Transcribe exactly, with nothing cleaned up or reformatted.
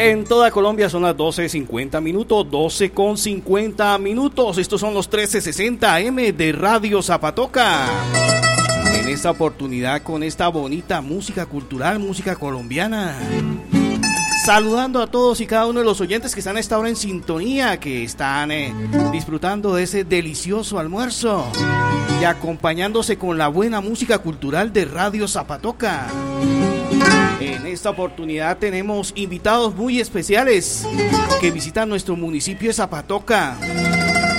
En toda Colombia son las doce cincuenta minutos, doce con cincuenta minutos. Estos son los trece sesenta A M de Radio Zapatoca. En esta oportunidad con esta bonita música cultural, música colombiana. Saludando a todos y cada uno de los oyentes que están a esta hora en sintonía, que están eh, disfrutando de ese delicioso almuerzo y acompañándose con la buena música cultural de Radio Zapatoca. En esta oportunidad tenemos invitados muy especiales que visitan nuestro municipio de Zapatoca.